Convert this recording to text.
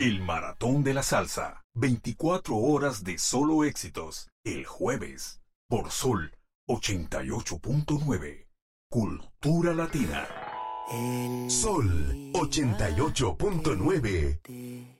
El Maratón de la Salsa. 24 horas de solo éxitos. El jueves. Por Sol 88.9. Cultura Latina. Sol 88.9.